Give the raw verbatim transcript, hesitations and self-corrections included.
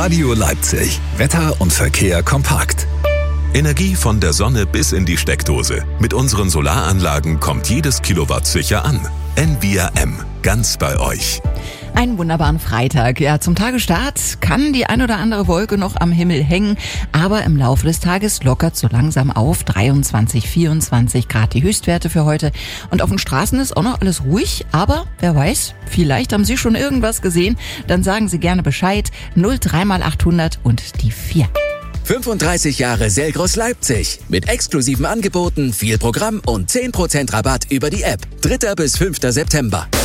Radio Leipzig. Wetter und Verkehr kompakt. Energie von der Sonne bis in die Steckdose. Mit unseren Solaranlagen kommt jedes Kilowatt sicher an. N V R M, ganz bei euch. Einen wunderbaren Freitag. Ja, zum Tagestart kann die ein oder andere Wolke noch am Himmel hängen, aber im Laufe des Tages lockert so langsam auf. dreiundzwanzig, vierundzwanzig Grad die Höchstwerte für heute. Und auf den Straßen ist auch noch alles ruhig, aber wer weiß, vielleicht haben Sie schon irgendwas gesehen. Dann sagen Sie gerne Bescheid. null drei mal achthundert und die vier. fünfunddreißig Jahre Selgros Leipzig. Mit exklusiven Angeboten, viel Programm und zehn Prozent Rabatt über die App. dritter bis fünfter September.